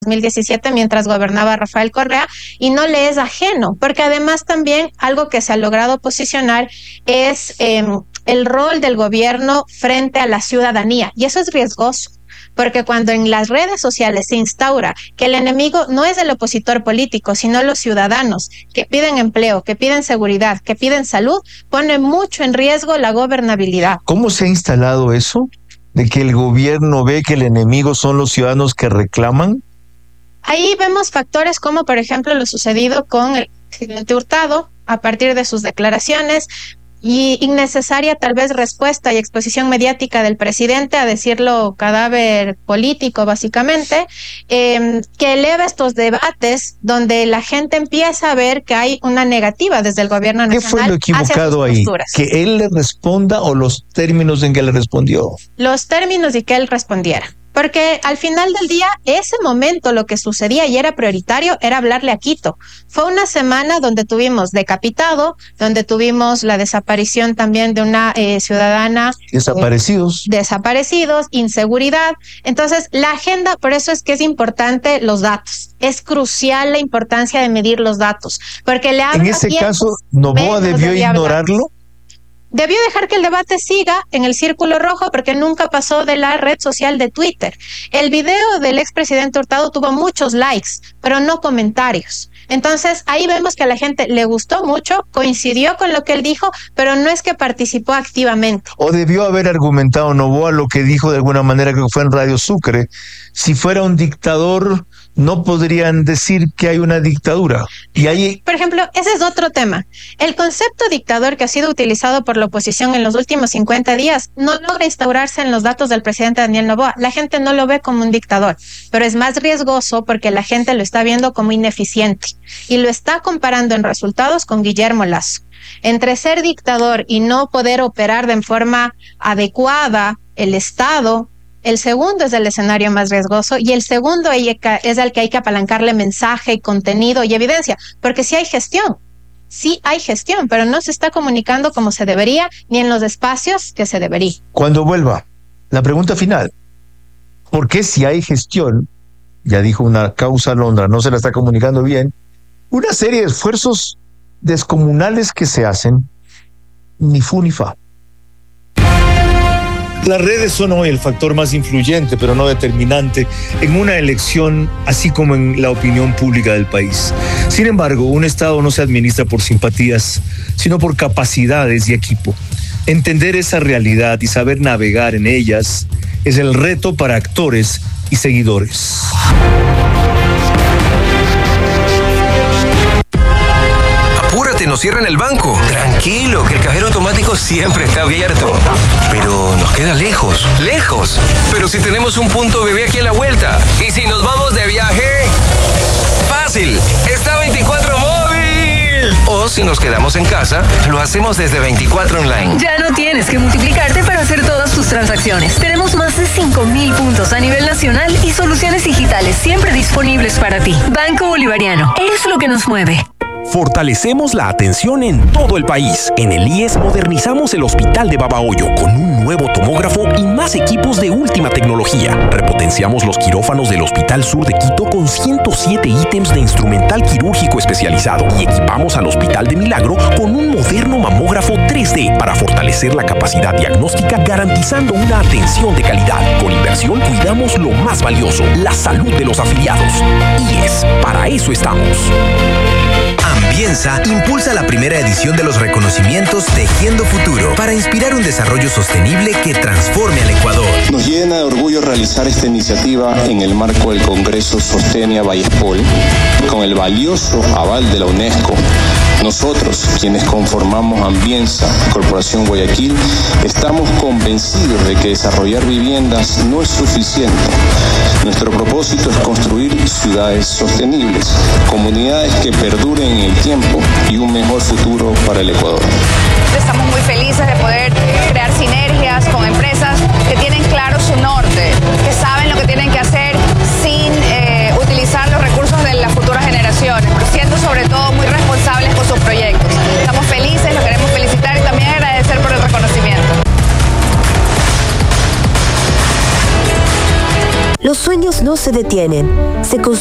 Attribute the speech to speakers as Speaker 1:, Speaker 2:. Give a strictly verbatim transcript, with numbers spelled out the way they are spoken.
Speaker 1: dos mil diecisiete mientras gobernaba Rafael Correa, y no le es ajeno, porque además también algo que se ha logrado posicionar es eh, el rol del gobierno frente a la ciudadanía, y eso es riesgoso. Porque cuando en las redes sociales se instaura que el enemigo no es el opositor político, sino los ciudadanos que piden empleo, que piden seguridad, que piden salud, pone mucho en riesgo la gobernabilidad.
Speaker 2: ¿Cómo se ha instalado eso? ¿De que el gobierno ve que el enemigo son los ciudadanos que reclaman?
Speaker 1: Ahí vemos factores como, por ejemplo, lo sucedido con el presidente Hurtado a partir de sus declaraciones, y innecesaria tal vez respuesta y exposición mediática del presidente a decirlo cadáver político básicamente, eh, que eleva estos debates donde la gente empieza a ver que hay una negativa desde el gobierno nacional.
Speaker 2: ¿Qué fue lo equivocado ahí? ¿Que él le responda o los términos en que le respondió?
Speaker 1: Los términos y que él respondiera. Porque al final del día, ese momento lo que sucedía y era prioritario era hablarle a Quito. Fue una semana donde tuvimos decapitado, donde tuvimos la desaparición también de una eh, ciudadana.
Speaker 2: Desaparecidos.
Speaker 1: Eh, desaparecidos, inseguridad. Entonces, la agenda, por eso es que es importante los datos. Es crucial la importancia de medir los datos. Porque le habla
Speaker 2: En ese caso, ¿Noboa debió ignorarlo? Hablar.
Speaker 1: Debió dejar que el debate siga en el círculo rojo porque nunca pasó de la red social de Twitter. El video del expresidente Hurtado tuvo muchos likes, pero no comentarios. Entonces, ahí vemos que a la gente le gustó mucho, coincidió con lo que él dijo, pero no es que participó activamente.
Speaker 2: O debió haber argumentado Noboa lo que dijo de alguna manera, que fue en Radio Sucre. Si fuera un dictador, no podrían decir que hay una dictadura. Y ahí...
Speaker 1: Por ejemplo, ese es otro tema. El concepto dictador que ha sido utilizado por la oposición en los últimos cincuenta días no logra instaurarse en los datos del presidente Daniel Noboa. La gente no lo ve como un dictador, pero es más riesgoso porque la gente lo está viendo como ineficiente y lo está comparando en resultados con Guillermo Lasso. Entre ser dictador y no poder operar de forma adecuada el Estado, el segundo es el escenario más riesgoso y el segundo es el que hay que apalancarle mensaje, contenido y evidencia, porque sí hay gestión, sí hay gestión, pero no se está comunicando como se debería ni en los espacios que se debería.
Speaker 2: Cuando vuelva, la pregunta final, ¿por qué si hay gestión, ya dijo una causa Londra, no se la está comunicando bien, una serie de esfuerzos descomunales que se hacen, ni fu ni fa? Las redes son hoy el factor más influyente, pero no determinante, en una elección, así como en la opinión pública del país. Sin embargo, un Estado no se administra por simpatías, sino por capacidades y equipo. Entender esa realidad y saber navegar en ellas es el reto para actores y seguidores.
Speaker 3: Apúrate, nos cierran el banco. Tranquilo, que el cajero automático siempre está abierto. Pero nos queda lejos. ¿Lejos? Pero si tenemos un punto bebé aquí a la vuelta. ¿Y si nos vamos de viaje? Fácil, está veinticuatro Móvil. O si nos quedamos en casa, lo hacemos desde veinticuatro Online.
Speaker 4: Ya no tienes que multiplicarte para hacer todas tus transacciones. Tenemos más de cinco mil puntos a nivel nacional y soluciones digitales siempre disponibles para ti. Banco Bolivariano, es lo que nos mueve.
Speaker 5: Fortalecemos la atención en todo el país. En el I E S modernizamos el Hospital de Babahoyo con un nuevo tomógrafo y más equipos de última tecnología. Repotenciamos los quirófanos del Hospital Sur de Quito con ciento siete ítems de instrumental quirúrgico especializado y equipamos al Hospital de Milagro con un moderno mamógrafo tres D para fortalecer la capacidad diagnóstica, garantizando una atención de calidad. Con inversión cuidamos lo más valioso, la salud de los afiliados. I E S, para eso estamos.
Speaker 3: Ambienza impulsa la primera edición de los reconocimientos Tejiendo Futuro para inspirar un desarrollo sostenible que transforme al Ecuador.
Speaker 6: Nos llena de orgullo realizar esta iniciativa en el marco del Congreso Sostenia Vallespol, con el valioso aval de la UNESCO. Nosotros, quienes conformamos Ambienza, Corporación Guayaquil, estamos convencidos de que desarrollar viviendas no es suficiente. Nuestro propósito es construir ciudades sostenibles, comunidades que perduren en el tiempo y un mejor futuro para el Ecuador.
Speaker 7: Estamos muy felices de poder crear sinergias con empresas que tienen claro su norte, que saben lo que tienen que hacer sin eh, utilizar los recursos de las futuras generaciones, pero siendo sobre todo muy responsables con sus proyectos. Estamos felices, los queremos felicitar y también agradecer por el reconocimiento.
Speaker 8: Los sueños no no se detienen. Se